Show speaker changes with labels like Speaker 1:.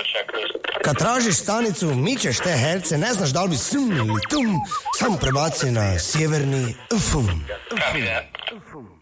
Speaker 1: Kad tražiš stanicu, mičeš te herce, ne znaš da li bi sum ili tum, samo prebaci na sjeverni fum.